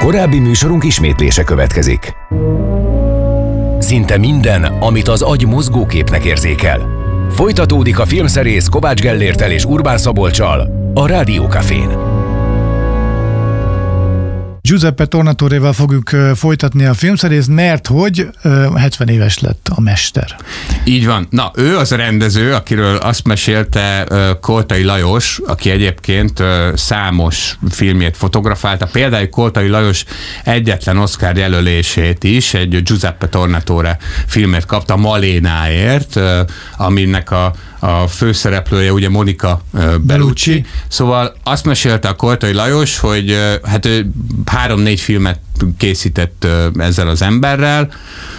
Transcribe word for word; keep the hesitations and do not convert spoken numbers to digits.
Korábbi műsorunk ismétlése következik. Szinte minden, amit az agy mozgóképnek érzékel. Folytatódik a filmszerész Kovács Gellérttel és Urbán Szabolccsal a Rádió Cafén. Giuseppe Tornatoréval fogjuk folytatni a filmszerészt, mert hogy hetven éves lett a mester. Így van. Na, ő az a rendező, akiről azt mesélte Koltai Lajos, aki egyébként számos filmjét fotografálta. Például Koltai Lajos egyetlen Oscar jelölését is, egy Giuseppe Tornatore filmet kapta Malénáért, aminek a a főszereplője ugye Monica Bellucci. Bellucci. Szóval azt mesélte a Koltai Lajos, hogy hát ő három-négy filmet készített ezzel az emberrel,